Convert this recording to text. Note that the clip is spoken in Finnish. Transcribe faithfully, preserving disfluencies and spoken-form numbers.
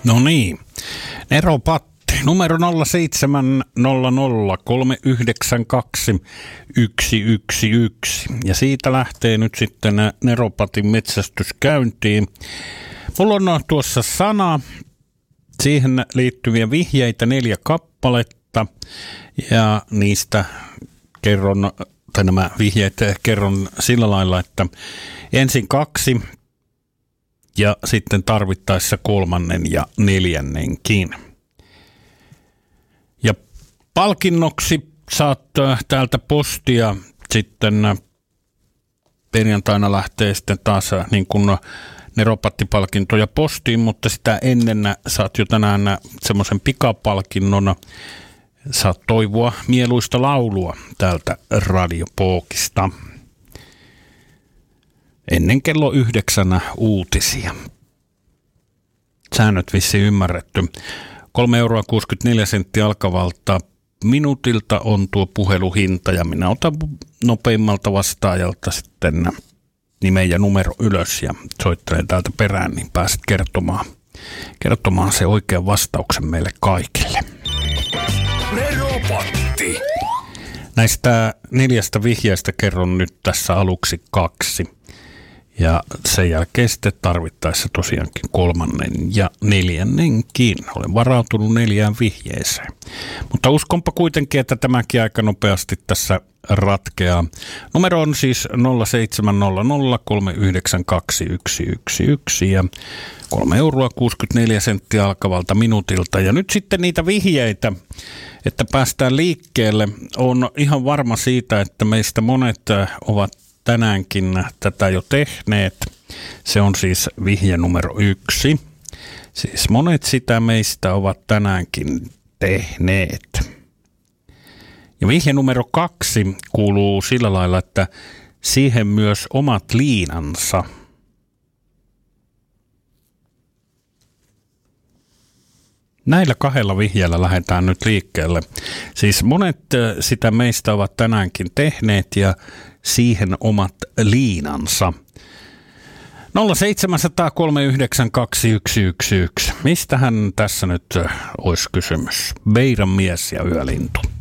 No niin, Nero Patti, numero nolla seitsemän nolla nolla kolme yhdeksän kaksi yksi yksi yksi. Ja siitä lähtee nyt sitten Nero Patin metsästys käyntiin. Mulla on tuossa sana, siihen liittyviä vihjeitä neljä kappaletta ja niistä kerron, tai nämä vihjeet kerron sillä lailla, että ensin kaksi ja sitten tarvittaessa kolmannen ja neljännenkin. Ja palkinnoksi saat täältä postia sitten perjantaina lähtee sitten taas niin kuin Nero Patti-palkintoja postiin, mutta sitä ennen saat jo tänään semmoisen pikapalkinnon. Saat toivoa mieluista laulua täältä Radiopookista. Ennen kello yhdeksän uutisia. Säännöt vissiin ymmärretty. kolme euroa kuusikymmentäneljä senttiä alkavalta minuutilta on tuo puheluhinta ja minä otan nopeimmalta vastaajalta sitten nimen ja numero ylös ja soittelen täältä perään, niin pääset kertomaan, kertomaan se oikean vastauksen meille kaikille. Nero Patti. Näistä neljästä vihjeestä kerron nyt tässä aluksi kaksi. Ja sen jälkeen sitten tarvittaessa tosiaankin kolmannen ja neljännenkin. Olen varautunut neljään vihjeeseen. Mutta uskonpa kuitenkin, että tämäkin aika nopeasti tässä ratkeaa. Numero on siis nolla seitsemän nolla nolla kolme yhdeksän kaksi yksi yksi yksi ja kolme euroa kuusikymmentäneljä senttiä alkavalta minuutilta. Ja nyt sitten niitä vihjeitä, että päästään liikkeelle, on ihan varma siitä, että meistä monet ovat tänäänkin tätä jo tehneet. Se on siis vihje numero yksi. Siis monet sitä meistä ovat tänäänkin tehneet. Ja vihje numero kaksi kuuluu sillä lailla, että siihen myös omat liinansa. Näillä kahdella vihjeellä lähdetään nyt liikkeelle. Siis monet sitä meistä ovat tänäänkin tehneet ja siihen omat liinansa. nolla seitsemän nolla nolla kolme yhdeksän kaksi yksi yksi yksi. Mistähän tässä nyt olisi kysymys? Beiran mies ja yölintu.